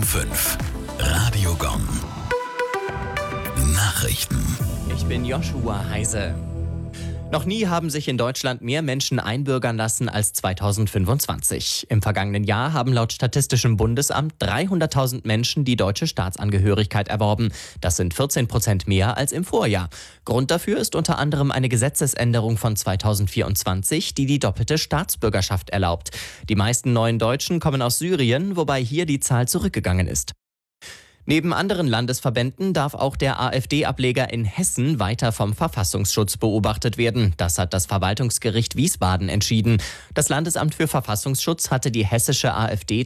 5. Radio Gong. Nachrichten. Ich bin Joshua Heise. Noch nie haben sich in Deutschland mehr Menschen einbürgern lassen als 2025. Im vergangenen Jahr haben laut Statistischem Bundesamt 300.000 Menschen die deutsche Staatsangehörigkeit erworben. Das sind 14% mehr als im Vorjahr. Grund dafür ist unter anderem eine Gesetzesänderung von 2024, die die doppelte Staatsbürgerschaft erlaubt. Die meisten neuen Deutschen kommen aus Syrien, wobei hier die Zahl zurückgegangen ist. Neben anderen Landesverbänden darf auch der AfD-Ableger in Hessen weiter vom Verfassungsschutz beobachtet werden. Das hat das Verwaltungsgericht Wiesbaden entschieden. Das Landesamt für Verfassungsschutz hatte die hessische AfD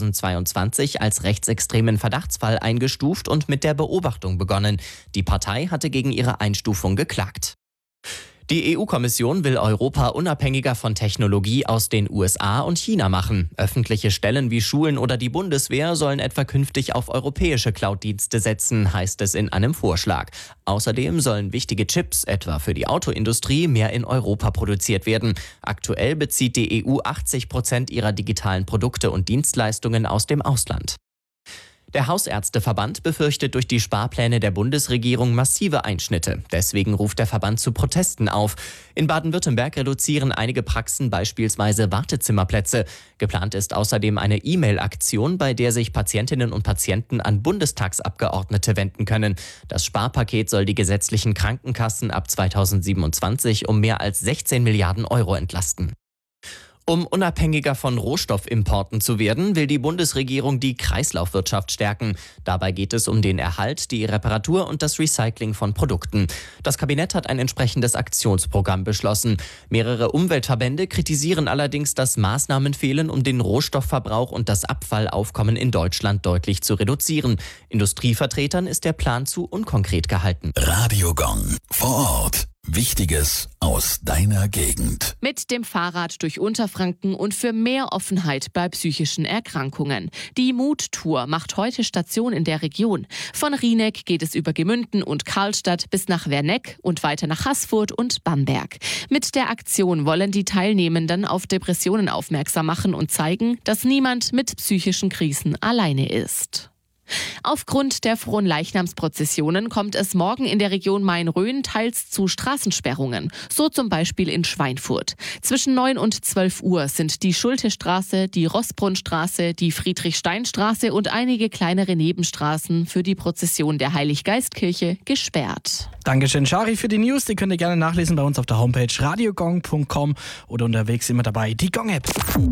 2022 als rechtsextremen Verdachtsfall eingestuft und mit der Beobachtung begonnen. Die Partei hatte gegen ihre Einstufung geklagt. Die EU-Kommission will Europa unabhängiger von Technologie aus den USA und China machen. Öffentliche Stellen wie Schulen oder die Bundeswehr sollen etwa künftig auf europäische Cloud-Dienste setzen, heißt es in einem Vorschlag. Außerdem sollen wichtige Chips, etwa für die Autoindustrie, mehr in Europa produziert werden. Aktuell bezieht die EU 80% ihrer digitalen Produkte und Dienstleistungen aus dem Ausland. Der Hausärzteverband befürchtet durch die Sparpläne der Bundesregierung massive Einschnitte. Deswegen ruft der Verband zu Protesten auf. In Baden-Württemberg reduzieren einige Praxen beispielsweise Wartezimmerplätze. Geplant ist außerdem eine E-Mail-Aktion, bei der sich Patientinnen und Patienten an Bundestagsabgeordnete wenden können. Das Sparpaket soll die gesetzlichen Krankenkassen ab 2027 um mehr als 16 Milliarden Euro entlasten. Um unabhängiger von Rohstoffimporten zu werden, will die Bundesregierung die Kreislaufwirtschaft stärken. Dabei geht es um den Erhalt, die Reparatur und das Recycling von Produkten. Das Kabinett hat ein entsprechendes Aktionsprogramm beschlossen. Mehrere Umweltverbände kritisieren allerdings, dass Maßnahmen fehlen, um den Rohstoffverbrauch und das Abfallaufkommen in Deutschland deutlich zu reduzieren. Industrievertretern ist der Plan zu unkonkret gehalten. Radio Gong. Vor Ort. Wichtiges aus deiner Gegend. Mit dem Fahrrad durch Unterfranken und für mehr Offenheit bei psychischen Erkrankungen. Die Mut-Tour macht heute Station in der Region. Von Rieneck geht es über Gemünden und Karlstadt bis nach Werneck und weiter nach Haßfurt und Bamberg. Mit der Aktion wollen die Teilnehmenden auf Depressionen aufmerksam machen und zeigen, dass niemand mit psychischen Krisen alleine ist. Aufgrund der Fronleichnamsprozessionen kommt es morgen in der Region Main-Rhön teils zu Straßensperrungen. So zum Beispiel in Schweinfurt. Zwischen 9 und 12 Uhr sind die Schultestraße, die Rossbrunnstraße, die Friedrichsteinstraße und einige kleinere Nebenstraßen für die Prozession der Heiliggeistkirche gesperrt. Dankeschön, Shari, für die News. Die könnt ihr gerne nachlesen bei uns auf der Homepage radiogong.com oder unterwegs immer dabei die Gong-App.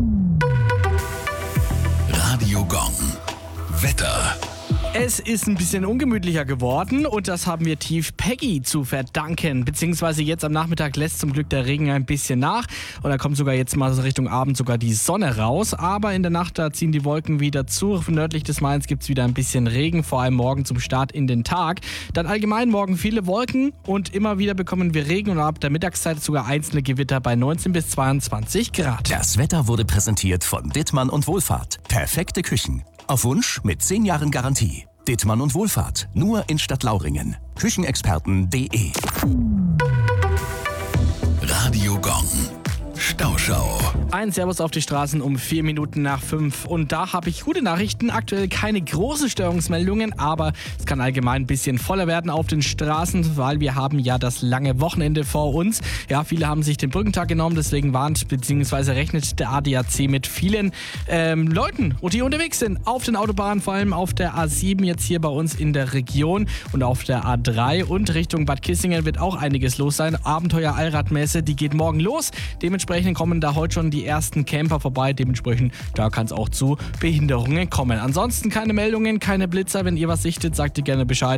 Radio Gong. Wetter. Es ist ein bisschen ungemütlicher geworden und das haben wir tief Peggy zu verdanken. Beziehungsweise jetzt am Nachmittag lässt zum Glück der Regen ein bisschen nach und da kommt sogar jetzt mal so Richtung Abend sogar die Sonne raus. Aber in der Nacht, da ziehen die Wolken wieder zu. Nördlich des Mains gibt es wieder ein bisschen Regen, vor allem morgen zum Start in den Tag. Dann allgemein morgen viele Wolken und immer wieder bekommen wir Regen und ab der Mittagszeit sogar einzelne Gewitter bei 19 bis 22 Grad. Das Wetter wurde präsentiert von Dittmann und Wohlfahrt. Perfekte Küchen. Auf Wunsch mit 10 Jahren Garantie. Dittmann und Wohlfahrt. Nur in Stadtlauringen. Küchenexperten.de. Radio Gong. Stauschau. Ein Servus auf die Straßen um 4 Minuten nach 5. Und da habe ich gute Nachrichten. Aktuell keine großen Störungsmeldungen, aber es kann allgemein ein bisschen voller werden auf den Straßen, weil wir haben ja das lange Wochenende vor uns. Ja, viele haben sich den Brückentag genommen, deswegen warnt bzw. rechnet der ADAC mit vielen Leuten, die unterwegs sind auf den Autobahnen, vor allem auf der A7 jetzt hier bei uns in der Region und auf der A3 und Richtung Bad Kissingen wird auch einiges los sein. Abenteuer Allradmesse, die geht morgen los. Dementsprechend kommen da heute schon die ersten Camper vorbei. Dementsprechend, da kann es auch zu Behinderungen kommen. Ansonsten keine Meldungen, keine Blitzer. Wenn ihr was sichtet, sagt ihr gerne Bescheid.